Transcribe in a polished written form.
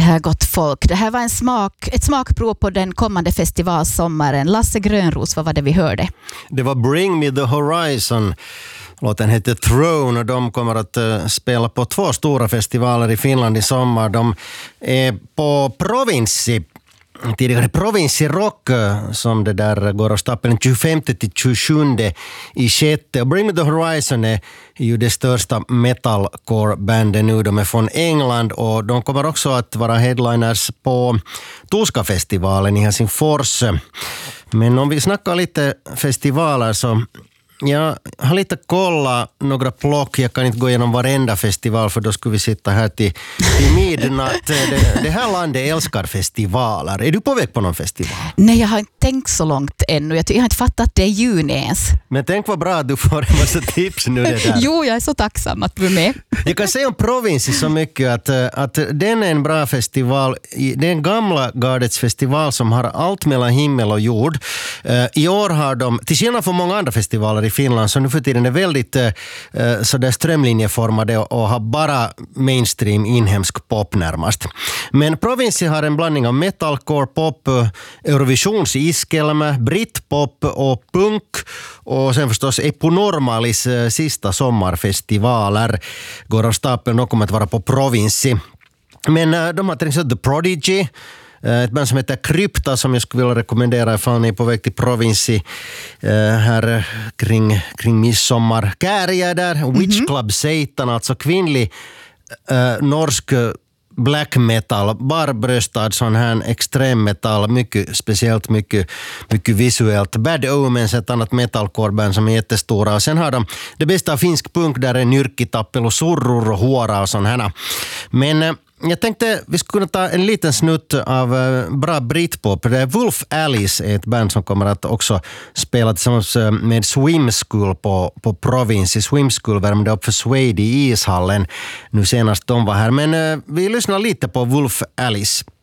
här gott folk. Det här var ett smakprov på den kommande festivalsommaren. Lasse Grönros, vad var det vi hörde? Det var Bring Me The Horizon. Låten heter Throne och de kommer att spela på 2 stora festivaler i Finland i sommar. De är på Provinsi. Tidigare Provinsi Rock som det där går av stapeln 25 till 27 i 6. Och Bring Me The Horizon är ju det största metalcore-bandet nu. De är från England och de kommer också att vara headliners på Tuska-festivalen i Helsingfors. Men om vi snackar lite festivaler så jag har lite kolla några plock. Jag kan inte gå igenom varenda festival för då skulle vi sitta här till midnatt. Det här landet älskar festivaler. Är du på väg på någon festival? Nej, jag har inte tänkt så långt ännu. Jag har inte fattat att det är juni ens. Men tänk vad bra att du får en massa tips nu. Det där. Jo, jag är så tacksam att du är med. Jag kan säga om Provinsi så mycket att den är en bra festival. Det är en gamla gardets festival som har allt mellan himmel och jord. I år har de, till skillnad från många andra festivaler i Finland, så nu för tiden är väldigt sådär strömlinjeformade och har bara mainstream inhemsk pop närmast. Men Provinsi har en blandning av metalcore, pop, Eurovisions iskelmä, britpop och punk och sen förstås Eponormalis sista sommarfestivaler går av stapeln och kommer att vara på Provinsi. Men de har till exempel The Prodigy, ett band som heter Krypta som jag skulle vilja rekommendera ifall ni är på väg till Provinsi här kring midsommar. Kääriä där, Witch Club Satan, alltså kvinnlig norsk black metal, barbröstad sån här extrem metal, mycket speciellt, mycket visuellt. Bad Omens, ett annat metalcore-band som är jättestora. Och sen har de det bästa av finsk punk, där är Nyrkkitappel och Surrur och Huora och sån här. Men jag tänkte vi skulle kunna ta en liten snutt av bra britpop. Det är Wolf Alice, ett band som kommer att också spela tillsammans med Swim School på Provinsi. Swim School värmde upp för Suede i ishallen nu senast de var här. Men vi lyssnar lite på Wolf Alice.